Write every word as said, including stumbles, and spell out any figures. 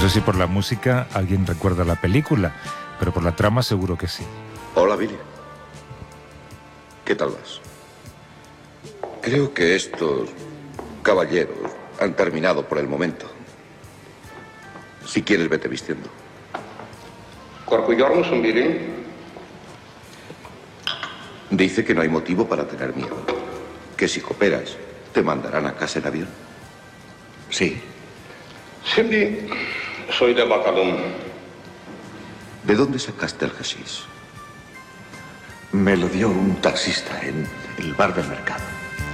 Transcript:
sé si por la música alguien recuerda la película, pero por la trama seguro que sí. Hola, Billy. ¿Qué tal vas? Creo que estos caballeros han terminado por el momento. Si quieres, vete vistiendo. Billy. Dice que no hay motivo para tener miedo. Que si cooperas, te mandarán a casa en avión. Sí. Cindy, soy de Bacalón. ¿De dónde sacaste el hashish? Me lo dio un taxista en el bar del mercado.